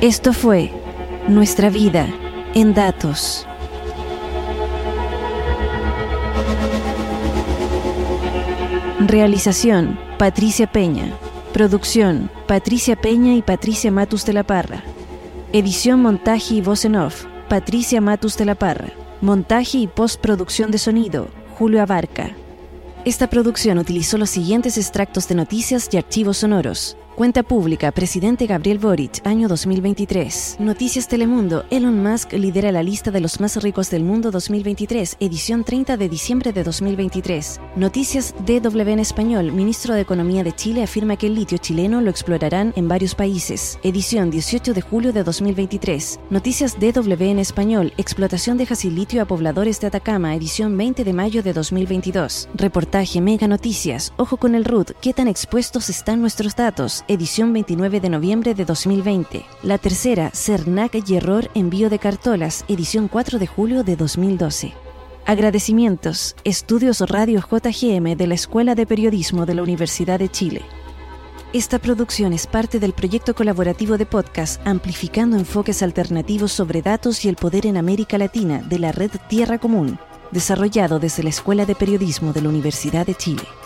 Esto fue Nuestra Vida en Datos. Realización: Patricia Peña. Producción: Patricia Peña y Patricia Matus de la Parra. Edición, montaje y voz en off: Patricia Matus de la Parra. Montaje y postproducción de sonido: Julio Abarca. Esta producción utilizó los siguientes extractos de noticias y archivos sonoros. Cuenta pública: Presidente Gabriel Boric, año 2023. Noticias Telemundo: Elon Musk lidera la lista de los más ricos del mundo 2023, edición 30 de diciembre de 2023. Noticias DW en español: Ministro de Economía de Chile afirma que el litio chileno lo explorarán en varios países, edición 18 de julio de 2023. Noticias DW en español: Explotación deja sin litio a pobladores de Atacama, edición 20 de mayo de 2022. Reportaje Mega Noticias: Ojo con el RUT, ¿qué tan expuestos están nuestros datos? Edición 29 de noviembre de 2020. La tercera, CERNAC y error envío de cartolas, edición 4 de julio de 2012. Agradecimientos: Estudios Radio JGM de la Escuela de Periodismo de la Universidad de Chile. Esta producción es parte del proyecto colaborativo de podcast Amplificando enfoques alternativos sobre datos y el poder en América Latina de la red Tierra Común, desarrollado desde la Escuela de Periodismo de la Universidad de Chile.